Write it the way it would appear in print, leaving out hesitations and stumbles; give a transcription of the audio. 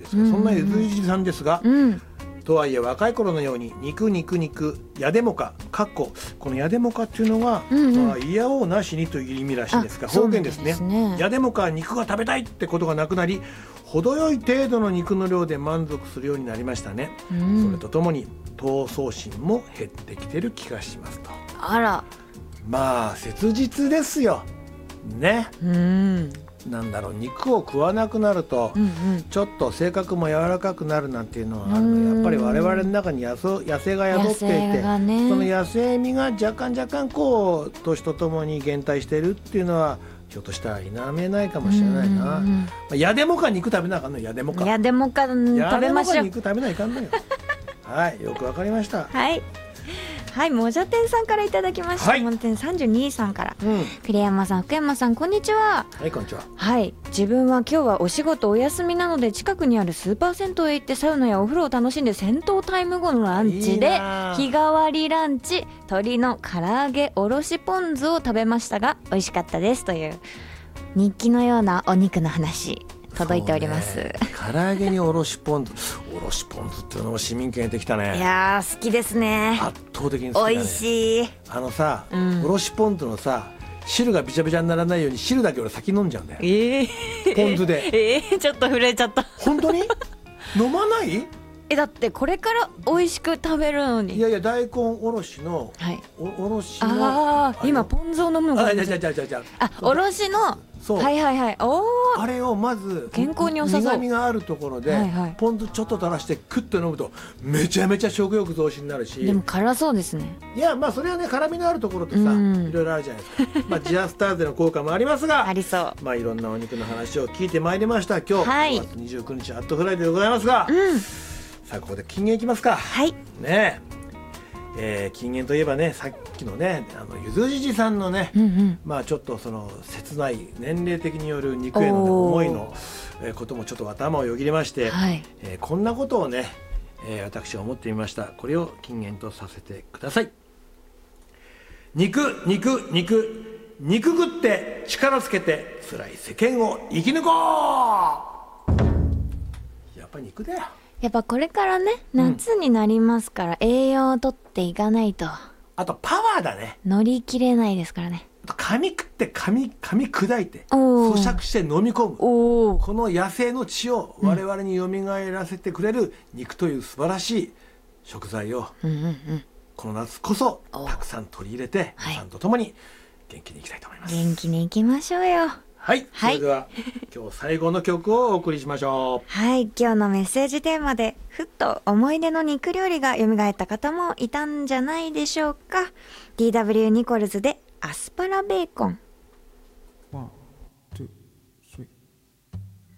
ですが、そんなゆずじさんですが、とはいえ若い頃のように肉やでもかこのやでもかっていうのが、いやおうなしにという意味らしいですが、方言ですね。やでもか肉が食べたいってことがなくなり、程よい程度の肉の量で満足するようになりましたね。それとともに闘争心も減ってきてる気がしますと。 あら、 まあ切実ですよね。なんだろう、肉を食わなくなると、ちょっと性格も柔らかくなるなんていうのはあるので、やっぱり我々の中に野生が宿っていて、その野生味が若干こう年とともに減退しているっていうのはひょっとしたら否めないかもしれないな。やでもか肉食べなあかんの。やでもか食べましょう。 肉食べないかんのよ。はい、よくわかりました。 はい、もじゃてんさんからいただきました。もじゃてん32さんから、栗山さん、福山さん、こんにちは。 はい、こんにちは。 はい、自分は今日はお仕事お休みなので、近くにあるスーパー銭湯へ行ってサウナやお風呂を楽しんで、戦闘タイム後のランチで日替わりランチ、鶏の唐揚げおろしポン酢を食べましたが美味しかったですという日記のようなお肉の話届いております。 唐揚げにおろしポン酢っていうのも市民権得てきたね。 いやー、好きですね。 圧倒的に好きだね。 美味しい。 さ、おろしポン酢のさ、汁がびちゃびちゃにならないように汁だけ俺先飲んじゃうんだよ。ポン酢で。 ちょっと震えちゃった。 本当に飲まない？ だってこれから美味しく食べるのに。 いや大根おろしの、おろしの今ポン酢を飲むのか。おろしの、あれをまず健康に良さそう。 苦味があるところで、ポン酢ちょっと垂らしてクッと飲むとめちゃめちゃ食欲増進になるし。 でも辛そうですね。 いや、まあそれはね、辛みのあるところってさ、いろいろあるじゃないですか。ジアスターゼの効果もありますが、 ありそう。 いろんなお肉の話を聞いてまいりました。今日5月29日アットフライデーでございますが、さあここで金言いきますか。ねえ、金言といえばね、さっきのね、ゆずじじさんのね、ちょっとその切ない年齢的による肉への、思いのこともちょっと頭をよぎりまして、こんなことをね、私は思ってみました。これを金言とさせてください。肉食って力つけて辛い世間を生き抜こう。やっぱり肉だよ。 やっぱこれからね、夏になりますから、栄養をとっていかないと。 あとパワーだね。 乗り切れないですからね。 噛食って噛み砕いて咀嚼して飲み込む、この野生の血を我々に蘇らせてくれる肉という素晴らしい食材を、この夏こそたくさん取り入れて、皆さんと共に元気にいきたいと思います。 元気にいきましょうよ。 はい、それでは今日最後の曲をお送りしましょう。 はい、今日のメッセージテーマでふっと思い出の肉料理が蘇った方もいたんじゃないでしょうか。 DW ニコルズでアスパラベーコン。 1、2